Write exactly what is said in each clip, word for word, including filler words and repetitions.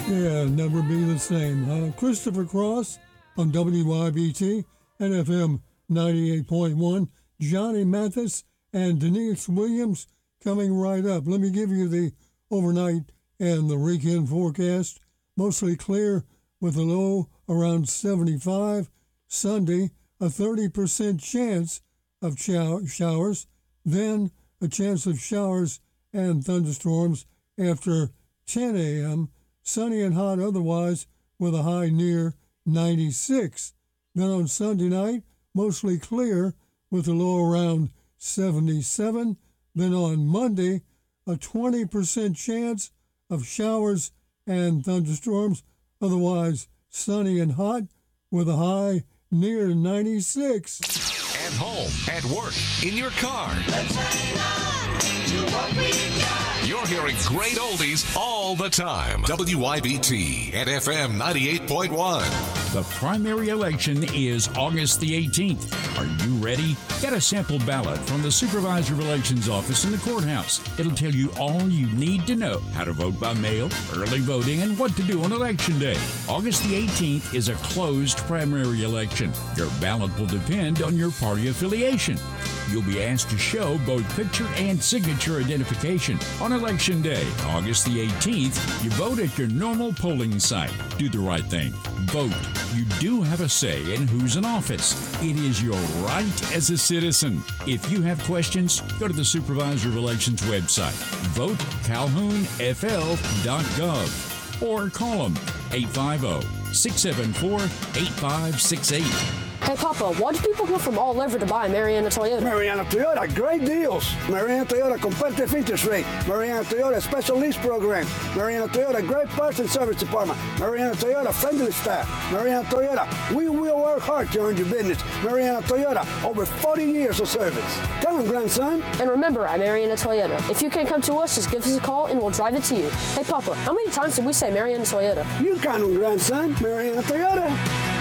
Yeah, never be the same. Uh, Christopher Cross on W Y B T and F M ninety-eight point one. Johnny Mathis and Denise Williams coming right up. Let me give you the overnight and the weekend forecast. Mostly clear with a low around seventy-five. Sunday, a thirty percent chance of show- showers. Then a chance of showers and thunderstorms after ten a.m. Sunny and hot otherwise with a high near ninety-six. Then on Sunday night, mostly clear with a low around seventy-seven. Then on Monday, a twenty percent chance of showers and thunderstorms, otherwise sunny and hot with a high near ninety-six. At home, at work, in your car. Let's hang on to what we got. You're hearing great oldies all the time. W Y B T at F M ninety-eight point one. The primary election is August the eighteenth. Are you ready? Get a sample ballot from the Supervisor of Elections office in the courthouse. It'll tell you all you need to know: how to vote by mail, early voting, and what to do on Election Day. August the eighteenth is a closed primary election. Your ballot will depend on your party affiliation. You'll be asked to show both picture and signature identification. On Election Day, August the eighteenth, you vote at your normal polling site. Do the right thing. Vote. You do have a say in who's in office. It is your right as a citizen. If you have questions, go to the Supervisor of Elections website, vote calhoun f l dot gov, or call them eight five zero, six seven four, eight five six eight. Hey, Papa, why do people come from all over to buy Mariana Toyota? Mariana Toyota, great deals. Mariana Toyota, competitive interest rate. Mariana Toyota, special lease program. Mariana Toyota, great parts and service department. Mariana Toyota, friendly staff. Mariana Toyota, we will work hard to earn your business. Mariana Toyota, over forty years of service. Come on, grandson. And remember, at Mariana Toyota, if you can't come to us, just give us a call and we'll drive it to you. Hey, Papa, how many times did we say Mariana Toyota? You count them, grandson. Mariana Toyota.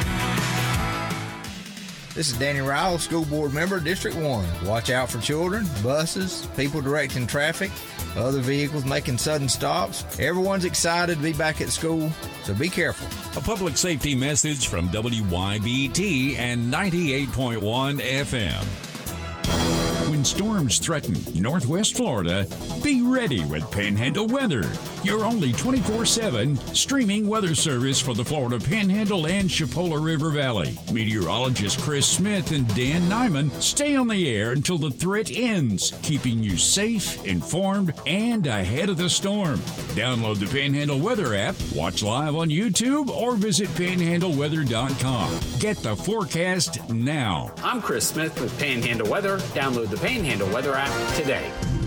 This is Danny Ryle, school board member, District one. Watch out for children, buses, people directing traffic, other vehicles making sudden stops. Everyone's excited to be back at school, so be careful. A public safety message from W Y B T and ninety-eight point one F M. When storms threaten Northwest Florida, be ready with Panhandle Weather, your only twenty-four seven streaming weather service for the Florida Panhandle and Chipola River Valley. Meteorologist Chris Smith and Dan Nyman stay on the air until the threat ends, keeping you safe, informed, and ahead of the storm. Download the Panhandle Weather app, watch live on YouTube, or visit panhandle weather dot com. Get the forecast now. I'm Chris Smith with Panhandle Weather. Download the Panhandle Weather app today.